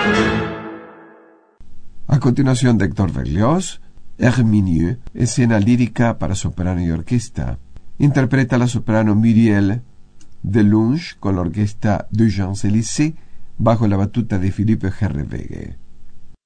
A continuación de Hector Berlioz, Herminieu, escena lírica para soprano y orquesta. Interpreta la soprano Muriel Delunge con la orquesta de Champs-Élysées bajo la batuta de Philippe Herreweghe.